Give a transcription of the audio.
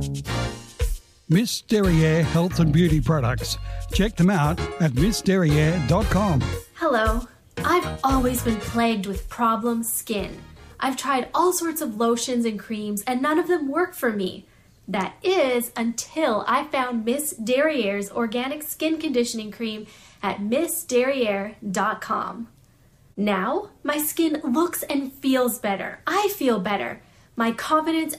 Miss Derriere Health and Beauty Products. Check them out at missderriere.com. Hello. I've always been plagued with problem skin. I've tried all sorts of lotions and creams and none of them work for me. That is until I found Miss Derriere's organic skin conditioning cream at missderriere.com. Now, my skin looks and feels better. I feel better. My confidence